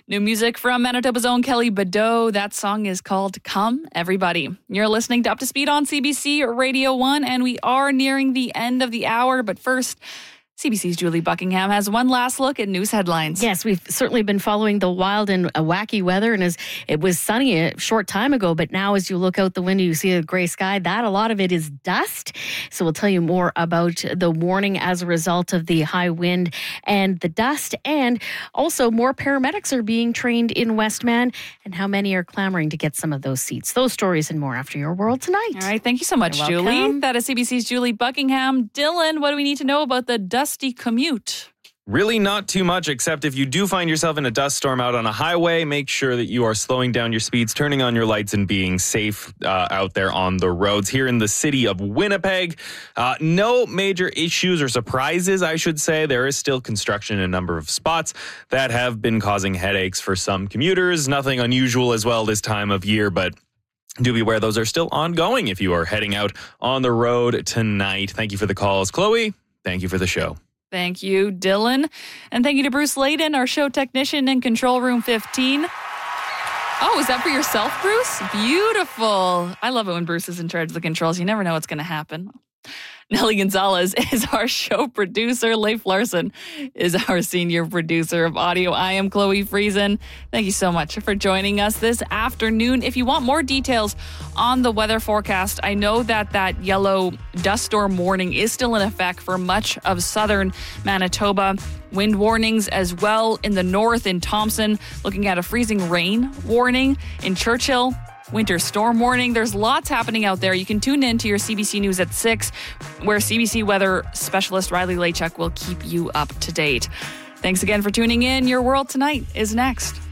New music from Manitoba's own Kelly Badeau. That song is called Come Everybody. You're listening to Up to Speed on CBC Radio 1, and we are nearing the end of the hour. But first, CBC's Julie Buckingham has one last look at news headlines. Yes, we've certainly been following the wild and wacky weather, and as it was sunny a short time ago, but now as you look out the window, you see a gray sky. That a lot of it is dust. So we'll tell you more about the warning as a result of the high wind and the dust, and also more paramedics are being trained in Westman, and how many are clamoring to get some of those seats. Those stories and more after Your World Tonight. All right, thank you so much, Julie. That is CBC's Julie Buckingham. Dylan, what do we need to know about the dusty commute? Really not too much, except if you do find yourself in a dust storm out on a highway, make sure that you are slowing down your speeds, turning on your lights, and being safe out there on the roads. Here in the city of Winnipeg, no major issues or surprises, I should say. There is still construction in a number of spots that have been causing headaches for some commuters. Nothing unusual as well this time of year, but do be aware those are still ongoing if you are heading out on the road tonight. Thank you for the calls, Chloe. Thank you for the show. Thank you, Dylan. And thank you to Bruce Layden, our show technician in Control Room 15. Oh, is that for yourself, Bruce? Beautiful. I love it when Bruce is in charge of the controls. You never know what's going to happen. Nellie Gonzalez is our show producer. Leif Larson is our senior producer of audio. I am Chloe Friesen. Thank you so much for joining us this afternoon. If you want more details on the weather forecast, I know that yellow dust storm warning is still in effect for much of southern Manitoba. Wind warnings as well in the north in Thompson. Looking at a freezing rain warning in Churchill. Winter storm warning. There's lots happening out there. You can tune in to your CBC News at 6, where CBC weather specialist Riley Lachuk will keep you up to date. Thanks again for tuning in. Your World Tonight is next.